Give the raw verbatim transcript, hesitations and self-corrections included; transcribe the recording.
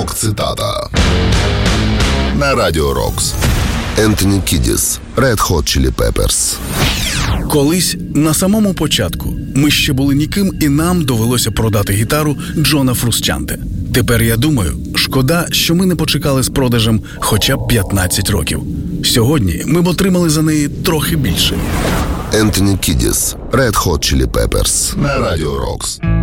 Ранок-цитата на Радіо Рокс. Ентоні Кідіс, Red Hot Chili Peppers. Колись, на самому початку, ми ще були ніким, і нам довелося продати гітару Джона Фрусчанте. Тепер я думаю, шкода, що ми не почекали з продажем хоча б п'ятнадцять років. Сьогодні ми б отримали за неї трохи більше. Ентоні Кідіс, Red Hot Chili Peppers на Радіо Рокс.